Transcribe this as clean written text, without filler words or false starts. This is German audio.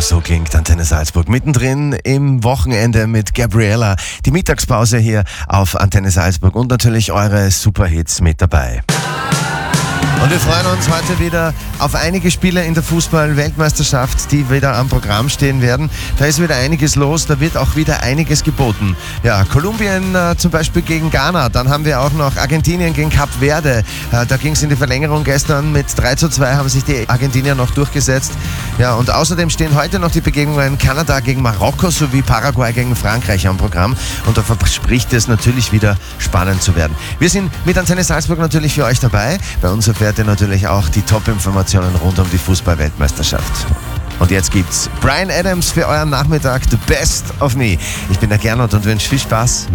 so klingt Antenne Salzburg. Mittendrin im Wochenende mit Gabriella. Die Mittagspause hier auf Antenne Salzburg und natürlich eure Superhits mit dabei. Und wir freuen uns heute wieder auf einige Spiele in der Fußball-Weltmeisterschaft, die wieder am Programm stehen werden. Da ist wieder einiges los, da wird auch wieder einiges geboten. Ja, Kolumbien zum Beispiel gegen Ghana, dann haben wir auch noch Argentinien gegen Kap Verde. Da ging es in die Verlängerung gestern, mit 3:2 haben sich die Argentinier noch durchgesetzt. Ja, und außerdem stehen heute noch die Begegnungen Kanada gegen Marokko sowie Paraguay gegen Frankreich am Programm. Und da verspricht es natürlich wieder spannend zu werden. Wir sind mit Antenne Salzburg natürlich für euch dabei. Bei uns erfährt ihr natürlich auch die Top-Informationen rund um die Fußball-Weltmeisterschaft. Und jetzt gibt's Bryan Adams für euren Nachmittag, The Best of Me. Ich bin der Gernot und wünsche viel Spaß.